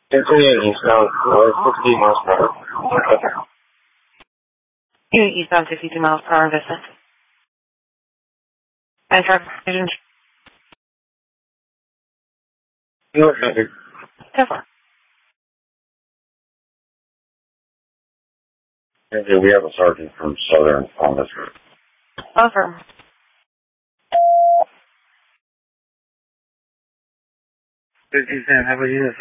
eastbound, 60 miles per hour. Eastbound 62 miles per hour, Vista. And traffic conditions. So far. We have a sergeant from Southern on this. Affirm. How about you?